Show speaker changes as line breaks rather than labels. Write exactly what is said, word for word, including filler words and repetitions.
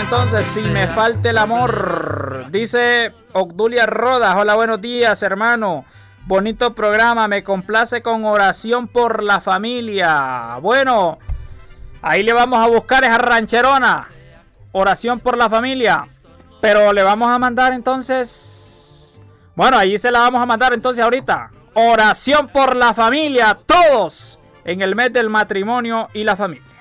entonces, Si me falta el amor. Dice Obdulia Rodas, hola, buenos días, hermano. Bonito programa, me complace con Oración por la Familia. Bueno, ahí le vamos a buscar esa rancherona, Oración por la Familia. Pero le vamos a mandar entonces... Bueno, ahí se la vamos a mandar entonces ahorita. Oración por la Familia, todos en el mes del matrimonio y la familia.